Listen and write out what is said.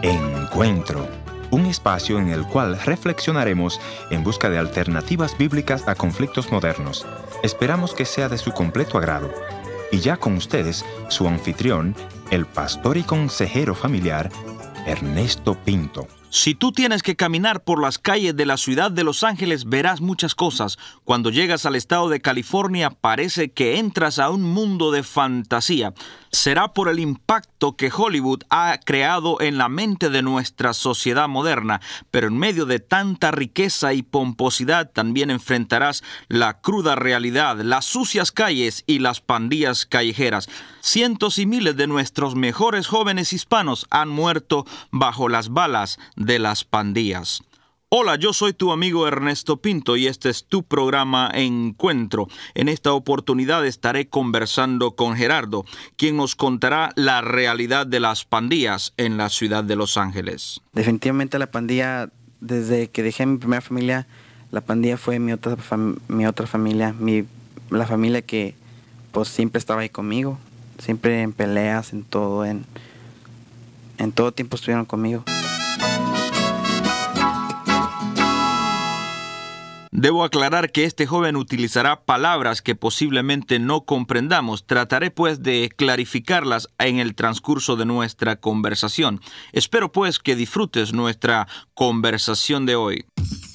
Encuentro, un espacio en el cual reflexionaremos en busca de alternativas bíblicas a conflictos modernos. Esperamos que sea de su completo agrado. Y ya con ustedes, su anfitrión, el pastor y consejero familiar, Ernesto Pinto. Si tú tienes que caminar por las calles de la ciudad de Los Ángeles, verás muchas cosas. Cuando llegas al estado de California, parece que entras a un mundo de fantasía. Será por el impacto que Hollywood ha creado en la mente de nuestra sociedad moderna. Pero en medio de tanta riqueza y pomposidad, también enfrentarás la cruda realidad, las sucias calles y las pandillas callejeras. Cientos y miles de nuestros mejores jóvenes hispanos han muerto bajo las balas de las pandillas. Hola, yo soy tu amigo Ernesto Pinto y este es tu programa Encuentro. En esta oportunidad estaré conversando con Gerardo, quien nos contará la realidad de las pandillas en la ciudad de Los Ángeles. Definitivamente la pandilla, desde que dejé mi primera familia, la pandilla fue mi otra familia, la familia que pues siempre estaba ahí conmigo, siempre en peleas, en todo tiempo estuvieron conmigo. Debo aclarar que este joven utilizará palabras que posiblemente no comprendamos. Trataré pues de clarificarlas en el transcurso de nuestra conversación. Espero pues que disfrutes nuestra conversación de hoy.